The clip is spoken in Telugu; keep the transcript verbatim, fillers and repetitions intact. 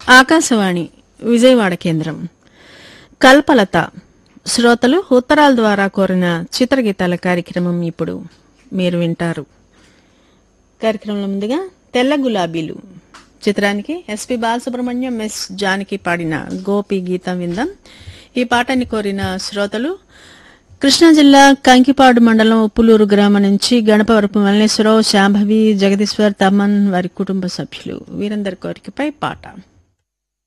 ఆకాశవాణి విజయవాడ కేంద్రం. కల్పలత శ్రోతలు ఉత్తరాల ద్వారా కోరిన చిత్రగీతాల కార్యక్రమం ఇప్పుడు మీరు వింటారు. కార్యక్రమంలో ముందుగా తెల్ల గులాబీలు చిత్రానికి ఎస్పి బాలసుబ్రహ్మణ్యం, ఎస్ జానకి పాడిన గోపి గీతం విందాం. ఈ పాటని కోరిన శ్రోతలు కృష్ణా జిల్లా కంకిపాడు మండలం ఉప్పులూరు గ్రామం నుంచి గణపవరపు మల్లేశ్వరరావు, శాంభవి, జగదీశ్వర్, తమన్ వారి కుటుంబ సభ్యులు వీరందరి కోరికపై పాట.